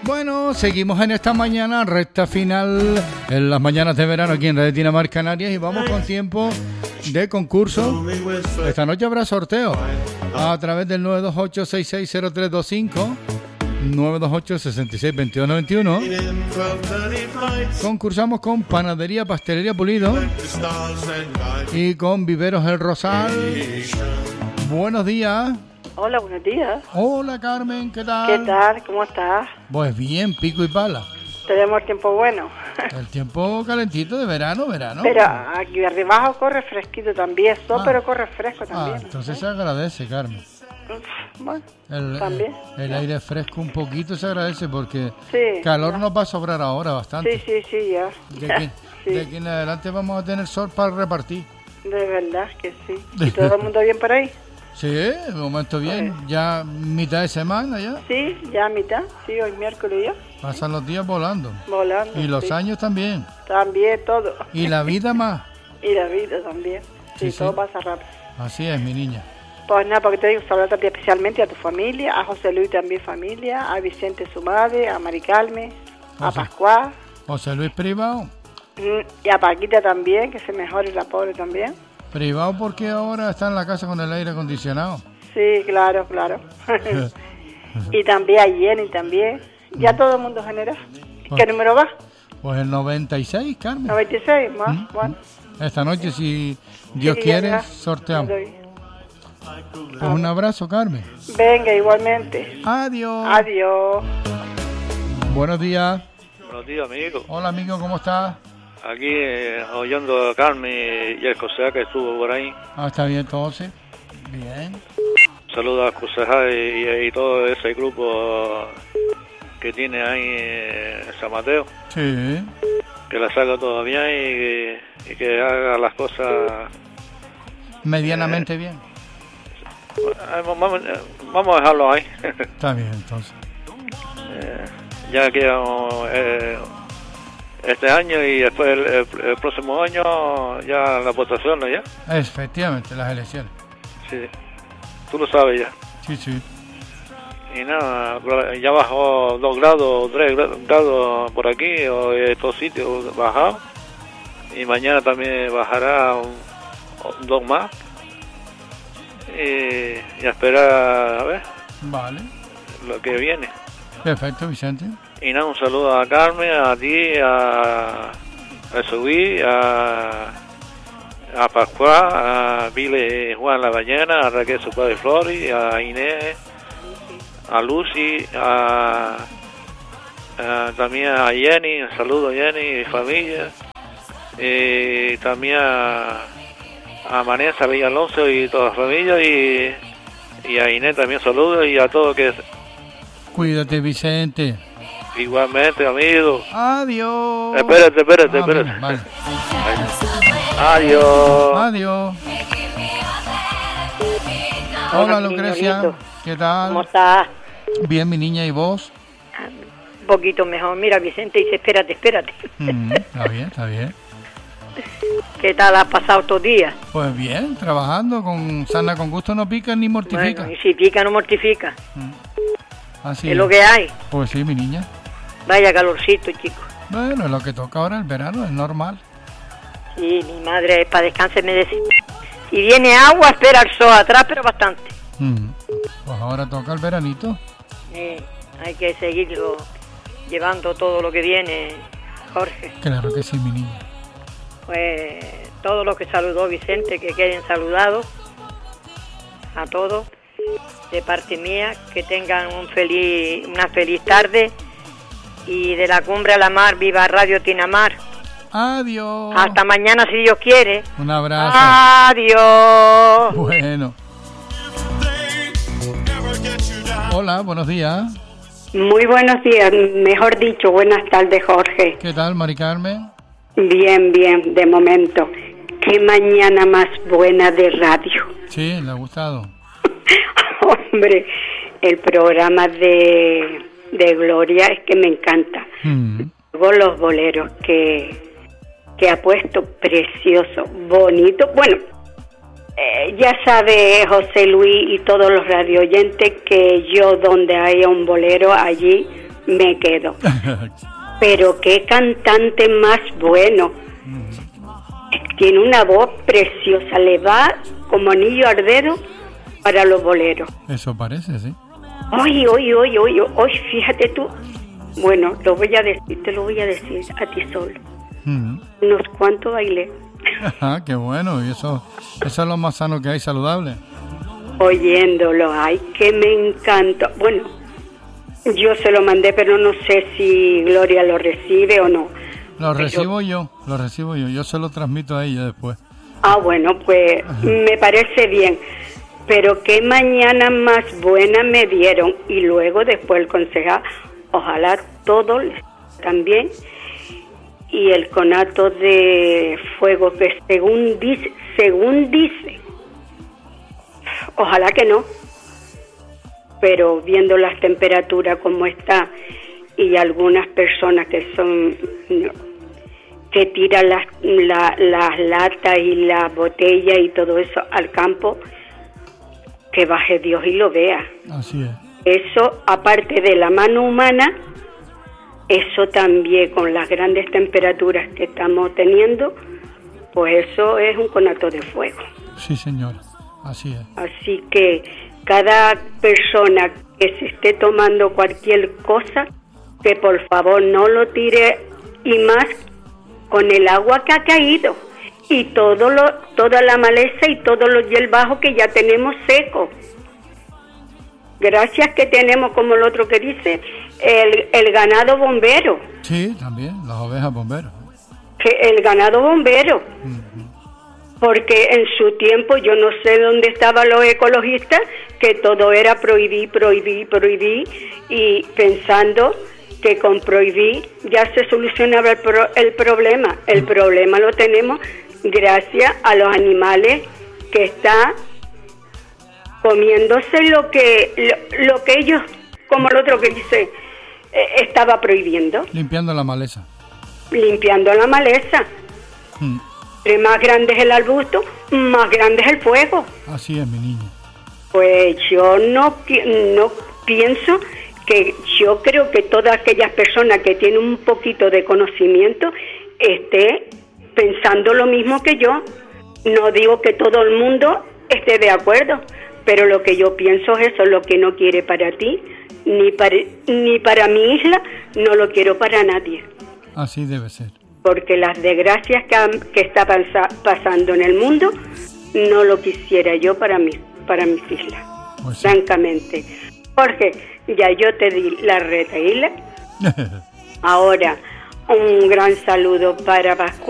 Bueno, seguimos en esta mañana, recta final en las mañanas de verano aquí en Radio Tinamar Canarias y vamos con tiempo de concurso. Esta noche habrá sorteo a través del 928-660325, 928-662291. Concursamos con Panadería Pastelería Pulido y con Viveros El Rosal. Buenos días. Hola, buenos días. Hola, Carmen, ¿qué tal? ¿Qué tal? ¿Cómo estás? Pues bien, pico y pala. Tenemos tiempo bueno. El tiempo calentito de verano. Pero aquí arriba abajo corre fresquito también, pero corre fresco también. Entonces se agradece, Carmen. Bueno, también. El aire fresco un poquito se agradece porque sí, calor ya nos va a sobrar ahora bastante. Sí, ya. De aquí en adelante vamos a tener sol para repartir. De verdad que sí. ¿Y todo el mundo bien por ahí? Sí, de momento bien. Pues, ya mitad de semana ya. Sí, ya mitad. Sí, hoy miércoles ya. Pasan los días volando. Volando. Y los años también. También, todo. Y la vida más. Y la vida también. Sí, todo pasa rápido. Así es, mi niña. Pues nada, porque te digo, saludar también especialmente a tu familia, a José Luis también familia, a Vicente su madre, a Mari Carmen, a Pascual. José Luis privado. Y a Paquita también, que se mejore la pobre también. Privado porque ahora está en la casa con el aire acondicionado. Sí, claro. Y también a Jenny también. Ya todo el mundo general. ¿Qué número va? Pues el 96, Carmen. 96, más, bueno. Esta noche, si Dios quiere, sorteamos. Pues un abrazo, Carmen. Venga, igualmente. Adiós. Buenos días. Buenos días, amigo. Hola, amigo, ¿cómo estás? Aquí oyendo a Carmen y el José que estuvo por ahí. Está bien, entonces. Bien. Saludos a José y todo ese grupo que tiene ahí en San Mateo. Sí. Que la salga todo bien y que haga las cosas medianamente bien. Vamos a dejarlo ahí. Está bien, entonces. Ya quedamos este año y después el próximo año ya la votación, ¿no? Ya. Efectivamente, las elecciones. Sí, tú lo sabes ya. Sí. Y nada, ya bajó 2 grados, 3 grados por aquí, o en estos sitios bajado. Y mañana también bajará 2 más. Y a esperar a ver. Vale. Lo que viene. Perfecto, Vicente. Y nada, un saludo a Carmen, a ti, a Subí, a Pascual, a Vile Juan La Ballena, a Raquel su padre Flori, a Inés, a Lucy, también a Jenny, un saludo a Jenny y familia, y también a Vanessa Villalonso y toda la familia, y a Inés también saludos, y a todos que... Cuídate, Vicente. Igualmente, amigo. Adiós. Espérate. Vale. Adiós. Hola, Lucrecia. ¿Qué tal? ¿Cómo estás? Bien, mi niña, ¿y vos? Un poquito mejor. Mira, Vicente dice, espérate. Está bien. ¿Qué tal has pasado estos días? Pues bien, trabajando con sana con gusto, no pica ni mortifica. Bueno, y si pica, no mortifica. Así es lo que hay. Pues sí, mi niña. Vaya calorcito, chico. Bueno, es lo que toca ahora el verano, es normal. Sí, mi madre para descansar me decía, si viene agua, espera el sol atrás, pero bastante. Pues ahora toca el veranito. Hay que seguirlo llevando todo lo que viene, Jorge. Claro que sí, mi niña. Pues todo lo que saludó Vicente, que queden saludados a todos. De parte mía, que tengan una feliz tarde, y de la cumbre a la mar, viva Radio Tinamar. Adiós. Hasta mañana, si Dios quiere. Un abrazo. Adiós. Bueno. Hola, buenos días. Muy buenos días, mejor dicho, buenas tardes, Jorge. ¿Qué tal, Mari Carmen? Bien, de momento. Qué mañana más buena de radio. Sí, le ha gustado. Hombre, el programa de Gloria es que me encanta. Luego los boleros que ha puesto, precioso, bonito. Bueno, ya sabe José Luis y todos los radioyentes que yo donde haya un bolero allí me quedo. Pero qué cantante más bueno. Tiene una voz preciosa, le va como anillo al dedo para los boleros. Eso parece, sí. Hoy, fíjate tú. Bueno, te lo voy a decir a ti solo. Unos cuantos bailé. Qué bueno, y eso es lo más sano que hay, saludable. Oyéndolo, ay, que me encanta. Bueno, yo se lo mandé, pero no sé si Gloria lo recibe o no. Lo recibo yo, yo se lo transmito a ella después. Bueno, pues me parece bien, pero qué mañana más buena me dieron. Y luego después el concejal, ojalá todo también, y el conato de fuego, que según dice, ojalá que no, pero viendo las temperaturas como está, y algunas personas que son... que tiran las latas y las botellas y todo eso al campo, que baje Dios y lo vea. Así es. Eso, aparte de la mano humana, eso también con las grandes temperaturas que estamos teniendo, pues eso es un conato de fuego. Sí, señora, así es. Así que cada persona que se esté tomando cualquier cosa, que por favor no lo tire, y más con el agua que ha caído y toda la maleza y todos los hierbajos que ya tenemos secos. Gracias que tenemos, como el otro que dice, el ganado bombero. Sí, también, las ovejas bomberos. Que el ganado bombero. Porque en su tiempo, yo no sé dónde estaban los ecologistas, que todo era prohibir, y pensando que con prohibir ya se solucionaba el problema. El problema lo tenemos gracias a los animales que están comiéndose lo que ellos, como el otro que dice, estaba prohibiendo. Limpiando la maleza. Entre más grande es el arbusto, más grande es el fuego. Así es, mi niña. Pues yo no pienso... que yo creo que todas aquellas personas que tienen un poquito de conocimiento esté pensando lo mismo que yo. No digo que todo el mundo esté de acuerdo, pero lo que yo pienso es eso, lo que no quiere para ti, ni para mi isla, no lo quiero para nadie. Así debe ser. Porque las desgracias que está pasando en el mundo, no lo quisiera yo para mis islas, pues sí. Francamente. Jorge, ya yo te di la retaíla. Ahora, un gran saludo para Pascual.